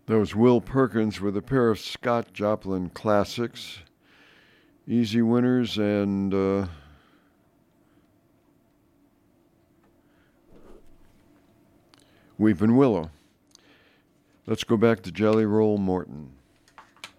Those Will Perkins with a pair of Scott Joplin classics, Easy Winners and Weepin' Willow. Let's go back to Jelly Roll Morton.